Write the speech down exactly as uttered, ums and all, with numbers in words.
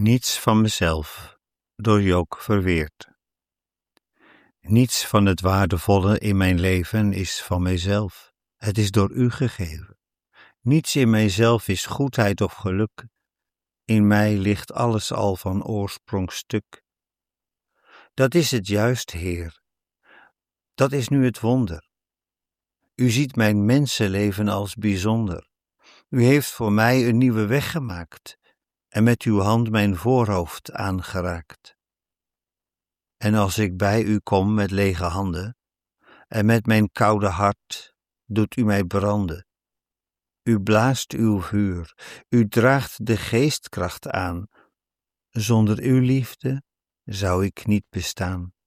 Niets van mezelf, door Jook Verweerd. Niets van het waardevolle in mijn leven is van mijzelf. Het is door u gegeven. Niets in mijzelf is goedheid of geluk. In mij ligt alles al van oorsprong stuk. Dat is het juist, Heer. Dat is nu het wonder. U ziet mijn mensenleven als bijzonder. U heeft voor mij een nieuwe weg gemaakt en met uw hand mijn voorhoofd aangeraakt. En als ik bij u kom met lege handen en met mijn koude hart, doet u mij branden. U blaast uw vuur, u draagt de geestkracht aan. Zonder uw liefde zou ik niet bestaan.